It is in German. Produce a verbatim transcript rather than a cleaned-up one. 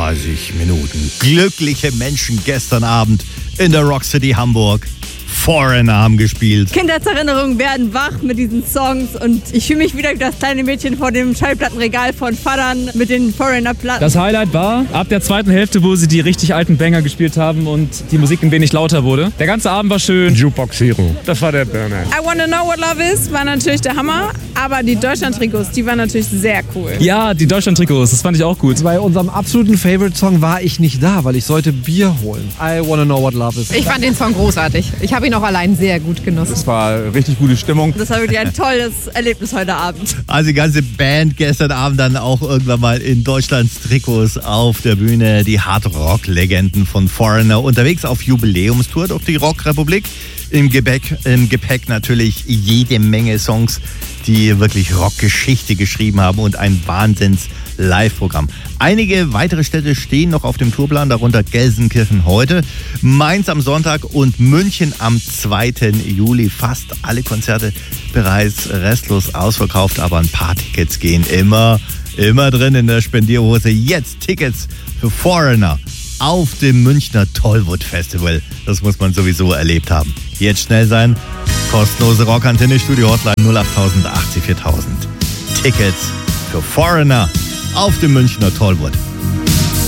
dreiunddreißig Minuten. Glückliche Menschen gestern Abend in der Rock City Hamburg. Foreigner haben gespielt. Kindheitserinnerungen werden wach mit diesen Songs und ich fühle mich wieder wie das kleine Mädchen vor dem Schallplattenregal von Vatern mit den Foreigner-Platten. Das Highlight war ab der zweiten Hälfte, wo sie die richtig alten Banger gespielt haben und die Musik ein wenig lauter wurde. Der ganze Abend war schön. Jukebox Hero, das war der Burner. I Wanna Know What Love Is war natürlich der Hammer, aber die Deutschland-Trikots, die waren natürlich sehr cool. Ja, die Deutschland-Trikots, das fand ich auch gut. Bei unserem absoluten Favorite-Song war ich nicht da, weil ich sollte Bier holen. I Wanna Know What Love Is. Ich fand den Song großartig. Ich habe ihn auch allein sehr gut genossen. Es war richtig gute Stimmung. Das war wirklich ein tolles Erlebnis heute Abend. Also die ganze Band gestern Abend dann auch irgendwann mal in Deutschlands Trikots auf der Bühne. Die Hard-Rock-Legenden von Foreigner unterwegs auf Jubiläumstour durch die Rockrepublik. Im Gepäck, im Gepäck natürlich jede Menge Songs, die wirklich Rockgeschichte geschrieben haben und ein Wahnsinns-Live-Programm. Einige weitere Städte stehen noch auf dem Tourplan, darunter Gelsenkirchen heute, Mainz am Sonntag und München am zweiten Juli. Fast alle Konzerte bereits restlos ausverkauft, aber ein paar Tickets gehen immer, immer drin in der Spendierhose. Jetzt Tickets für Foreigner auf dem Münchner Tollwood Festival. Das muss man sowieso erlebt haben. Jetzt schnell sein. Kostenlose Rockantenne Studio Hotline null acht null null achtzig viertausend. Tickets für Foreigner auf dem Münchner Tollwood.